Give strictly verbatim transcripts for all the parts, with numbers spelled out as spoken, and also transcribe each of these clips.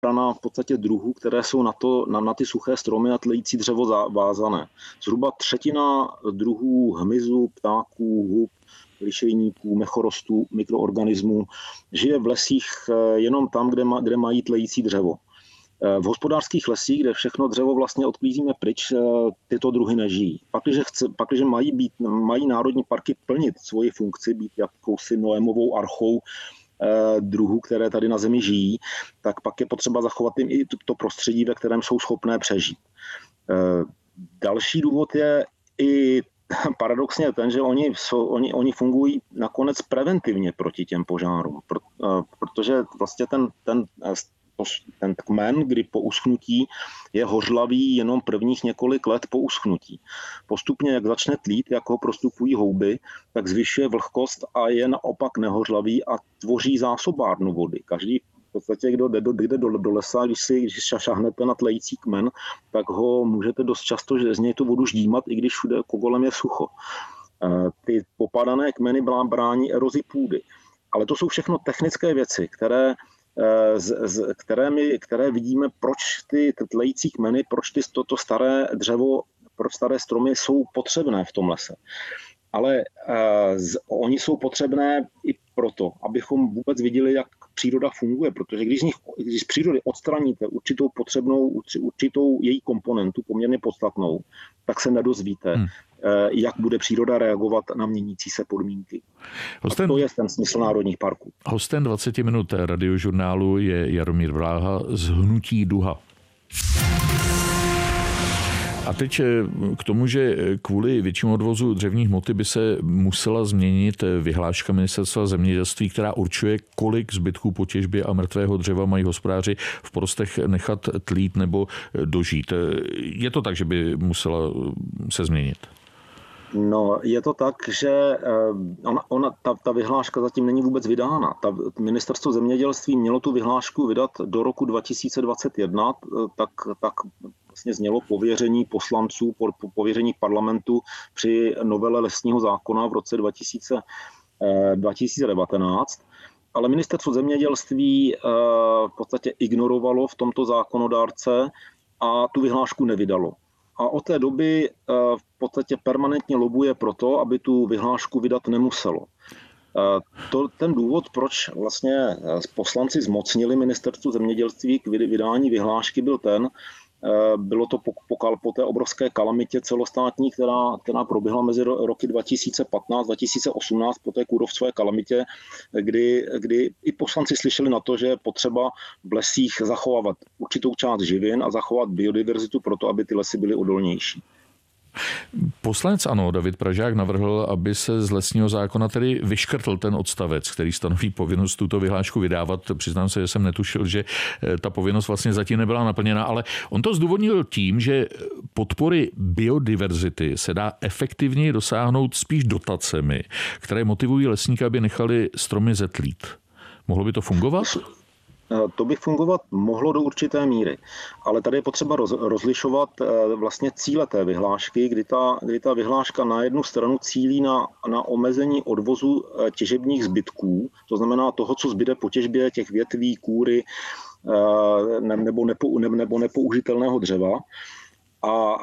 ochrana v podstatě druhů, které jsou na, to, na, na ty suché stromy a tlející dřevo zá, vázané. Zhruba třetina druhů hmyzu, ptáků, hub, lišejníků, mechorostů, mikroorganismů žije v lesích jenom tam, kde, ma, kde mají tlející dřevo. V hospodářských lesích, kde všechno dřevo vlastně odklízíme pryč, tyto druhy nežijí. Pakliže, chce, pakliže mají, být, mají národní parky plnit svoji funkci, být jakousi Noémovou archou druhů, které tady na Zemi žijí, tak pak je potřeba zachovat jim i to prostředí, ve kterém jsou schopné přežít. Další důvod je i paradoxně ten, že oni, oni, oni fungují nakonec preventivně proti těm požárům, protože vlastně ten, ten, ten kmen, kdy po uschnutí je hořlavý jenom prvních několik let po uschnutí. Postupně, jak začne tlít, jak ho prostupují houby, tak zvyšuje vlhkost a je naopak nehořlavý a tvoří zásobárnu vody. Každý v podstatě, kdo jde do, jde do, do lesa, když si když šahnete na tlející kmen, tak ho můžete dost často z něj tu vodu ždímat, i když všude kolem je sucho. Ty popadané kmeny brání erozi půdy. Ale to jsou všechno technické věci, které, z, z, které, my, které vidíme, proč ty tlející kmeny, proč ty, to, to staré dřevo, proč staré stromy jsou potřebné v tom lese. Ale z, oni jsou potřebné i proto, abychom vůbec viděli, jak příroda funguje, protože když z, nich, když z přírody odstraníte určitou potřebnou, určitou její komponentu, poměrně podstatnou, tak se nedozvíte, hmm. jak bude příroda reagovat na měnící se podmínky. Hostem, to je ten smysl národních parků. Hostem dvacet minut radiožurnálu je Jaromír Vláha z Hnutí Duha. A teď k tomu, že kvůli většímu odvozu dřevní hmoty by se musela změnit vyhláška Ministerstva zemědělství, která určuje, kolik zbytků po těžbě a mrtvého dřeva mají hospodáři v porostech nechat tlít nebo dožít. Je to tak, že by musela se změnit? No, je to tak, že ona, ona, ta, ta vyhláška zatím není vůbec vydána. Ta, Ministerstvo zemědělství mělo tu vyhlášku vydat do roku dva tisíce dvacet jedna, tak, tak vlastně znělo pověření poslanců, po, po pověření parlamentu při novele lesního zákona v roce dva tisíce, dva tisíce devatenáct. Ale Ministerstvo zemědělství v podstatě ignorovalo v tomto zákonodárce a tu vyhlášku nevydalo. A od té doby v podstatě permanentně lobuje proto, aby tu vyhlášku vydat nemuselo. To, ten důvod, proč vlastně poslanci zmocnili Ministerstvu zemědělství k vydání vyhlášky, byl ten, bylo to po, po, po té obrovské kalamitě celostátní, která, která proběhla mezi roky dva tisíce patnáct dva tisíce osmnáct, po té kůrovcové kalamitě, kdy, kdy i poslanci slyšeli na to, že je potřeba v lesích zachovávat určitou část živin a zachovat biodiverzitu proto, aby ty lesy byly odolnější. Poslanec ANO David Pražák navrhl, aby se z lesního zákona tedy vyškrtl ten odstavec, který stanoví povinnost tuto vyhlášku vydávat. Přiznám se, že jsem netušil, že ta povinnost vlastně zatím nebyla naplněna, ale on to zdůvodnil tím, že podpory biodiverzity se dá efektivněji dosáhnout spíš dotacemi, které motivují lesníky, aby nechali stromy zetlít. Mohlo by to fungovat? To by fungovat mohlo do určité míry, ale tady je potřeba roz, rozlišovat vlastně cíle té vyhlášky, kdy ta, kdy ta vyhláška na jednu stranu cílí na, na omezení odvozu těžebních zbytků, to znamená toho, co zbyde po těžbě těch větví, kůry nebo, nepo, nebo nepoužitelného dřeva. A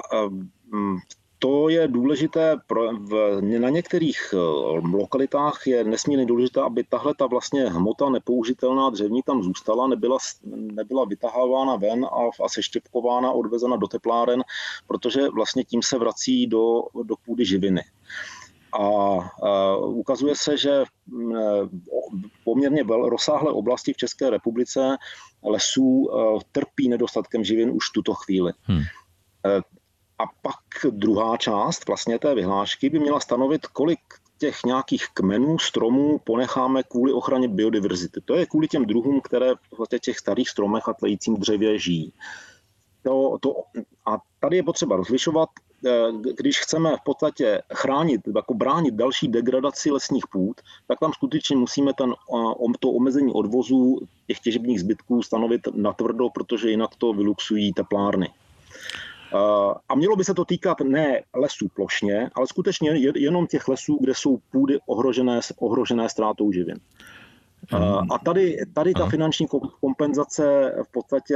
to je důležité, pro, v, na některých lokalitách je nesmírně důležité, aby tahle ta vlastně hmota nepoužitelná dřevní tam zůstala, nebyla, nebyla vytahávána ven a, a seštěpkována, odvezena do tepláren, protože vlastně tím se vrací do, do půdy živiny. A, a ukazuje se, že poměrně rozsáhlé oblasti v České republice lesů trpí nedostatkem živin už v tuto chvíli. Hmm. A pak druhá část vlastně té vyhlášky by měla stanovit, kolik těch nějakých kmenů, stromů ponecháme kvůli ochraně biodiverzity. To je kvůli těm druhům, které v těch starých stromech a tlejícím dřevě žijí. To, to, a tady je potřeba rozlišovat, když chceme v podstatě chránit, jako bránit další degradaci lesních půd, tak tam skutečně musíme ten, to omezení odvozu těch těžebních zbytků stanovit natvrdo, protože jinak to vyluxují teplárny. A mělo by se to týkat ne lesů plošně, ale skutečně jenom těch lesů, kde jsou půdy ohrožené, ohrožené ztrátou živin. A tady, tady ta finanční kompenzace v podstatě